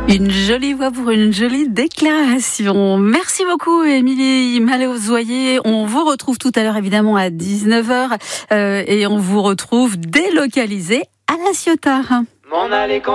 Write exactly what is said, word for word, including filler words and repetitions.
Une jolie voix pour une jolie déclaration. Merci beaucoup, Émilie Mallet-Ozoyer. On vous retrouve tout à l'heure, évidemment, à dix-neuf heures. Euh, et on vous retrouve délocalisé à La Ciotat.